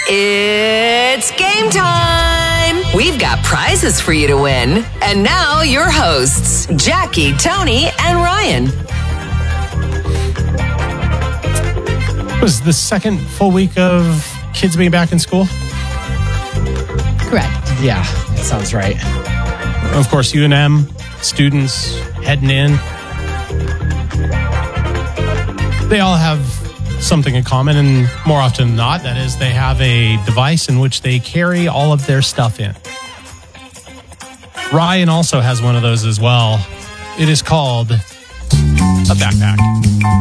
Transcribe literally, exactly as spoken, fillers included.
It's game time! We've got prizes for you to win. And now your hosts, Jackie, Tony, and Ryan. It was the second full week of kids being back in school? Correct. Yeah, that sounds right. Of course, U N M students heading in. They all have something in common, and more often than not, that is, they have a device in which they carry all of their stuff in. Ryan also has one of those as well. It is called a backpack.